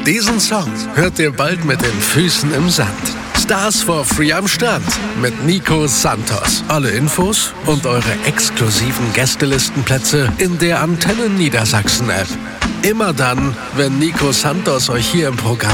Diesen Song hört ihr bald mit den Füßen im Sand. Stars for Free am Start mit Nico Santos. Alle Infos und eure exklusiven Gästelistenplätze in der Antenne Niedersachsen App. Immer dann, wenn Nico Santos euch hier im Programm